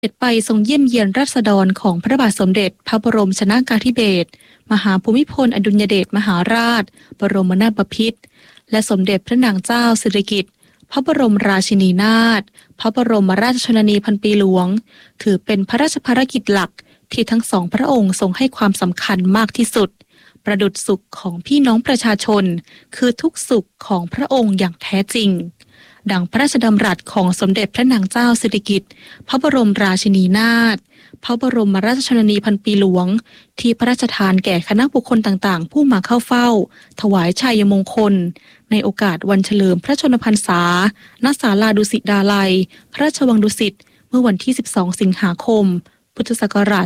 เสด็จไปทรงเยี่ยมเยียนราษฎรของพระบาทสมเด็จพระบรมชนกาธิเบศรมหาภูมิพลอดุลยเดชมหาราชบรมนาถบพิตรและสมเด็จพระนางเจ้าสิริกิติ์พระบรมราชินีนาถพระบรมราชชนนีพันปีหลวงถือเป็นพระราชภารกิจหลักที่ทั้งสองพระองค์ทรงให้ความสำคัญมากที่สุดประดุจสุขของพี่น้องประชาชนคือทุกสุขของพระองค์อย่างแท้จริงดังพระราชดำรัสของสมเด็จพระนางเจ้าสิริกิติ์พระบรมราชินีนาถพระบรมราชชนนีพันปีหลวงที่พระราชทานแก่คณะบุคคลต่างๆผู้มาเข้าเฝ้าถวายชัยมงคลในโอกาสวันเฉลิมพระชนมพรรษาณศาลาดุสิตดาลัยพระราชวังดุสิตเมื่อวันที่12สิงหาคมพุทธศักราช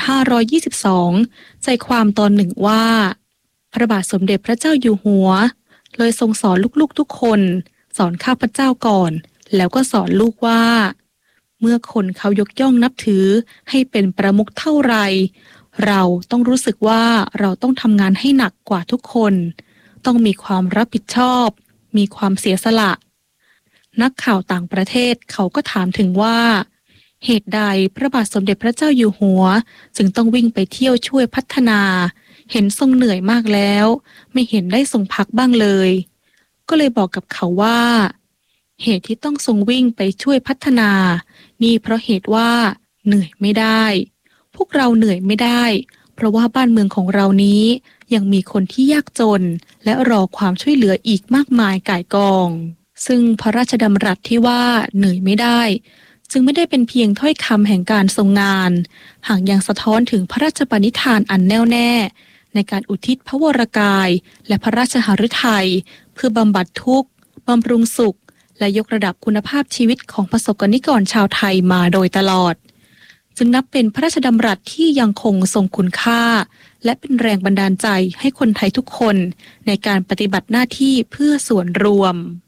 2522ใจความตอนหนึ่งว่าพระบาทสมเด็จพระเจ้าอยู่หัวเลยทรงสอนลูกๆทุกคนสอนข้าพเจ้าก่อนแล้วก็สอนลูกว่าเมื่อคนเขายกย่องนับถือให้เป็นประมุขเท่าไรเราต้องรู้สึกว่าเราต้องทำงานให้หนักกว่าทุกคนต้องมีความรับผิดชอบมีความเสียสละนักข่าวต่างประเทศเขาก็ถามถึงว่าเหตุใดพระบาทสมเด็จพระเจ้าอยู่หัวจึงต้องวิ่งไปเที่ยวช่วยพัฒนาเห็นทรงเหนื่อยมากแล้วไม่เห็นได้ทรงพักบ้างเลยก็เลยบอกกับเขาว่าเหตุที่ต้องทรงวิ่งไปช่วยพัฒนานี่เพราะเหตุว่าเหนื่อยไม่ได้พวกเราเหนื่อยไม่ได้เพราะว่าบ้านเมืองของเรานี้ยังมีคนที่ยากจนและรอความช่วยเหลืออีกมากมายก่ายกองซึ่งพระราชดำรัสที่ว่าเหนื่อยไม่ได้จึงไม่ได้เป็นเพียงถ้อยคำแห่งการทรงงานหากยังสะท้อนถึงพระราชปณิธานอันแน่วแน่ในการอุทิศพระวรกายและพระราชหฤทัยเพื่อบำบัดทุกข์บำรุงสุขและยกระดับคุณภาพชีวิตของประสบกนิกรชาวไทยมาโดยตลอดจึงนับเป็นพระราชดำรัสที่ยังคงทรงคุณค่าและเป็นแรงบันดาลใจให้คนไทยทุกคนในการปฏิบัติหน้าที่เพื่อส่วนรวม